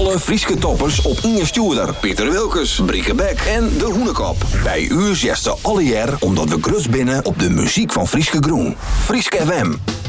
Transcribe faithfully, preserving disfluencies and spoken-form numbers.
Alle Frieske toppers op Inge Stuurder, Pieter Wilkes, Brieke Beck en De Hoenekop. Bij u zesde alle jaar omdat we grut binnen op de muziek van Frieske Groen. Frieske F M.